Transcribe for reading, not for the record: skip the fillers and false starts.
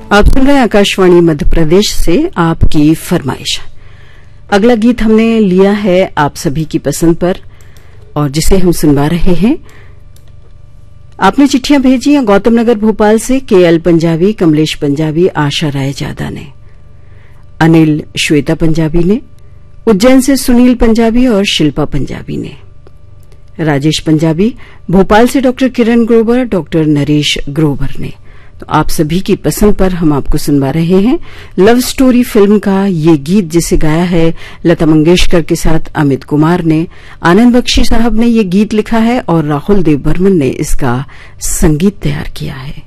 आप सुन रहे हैं आकाशवाणी मध्य प्रदेश से आपकी फरमाइश। अगला गीत हमने लिया है आप सभी की पसंद पर और जिसे हम सुनवा रहे हैं। आपने चिट्ठियां भेजी हैं गौतम नगर भोपाल से केएल पंजाबी, कमलेश पंजाबी, आशा राय जादा ने, अनिल श्वेता पंजाबी ने, उज्जैन से सुनील पंजाबी और शिल्पा पंजाबी ने, राजेश पंजाबी, भोपाल से डॉक्टर किरण ग्रोवर, डॉक्टर नरेश ग्रोवर ने। तो आप सभी की पसंद पर हम आपको सुनवा रहे हैं लव स्टोरी फिल्म का ये गीत, जिसे गाया है लता मंगेशकर के साथ अमित कुमार ने। आनंद बख्शी साहब ने ये गीत लिखा है और राहुल देव बर्मन ने इसका संगीत तैयार किया है।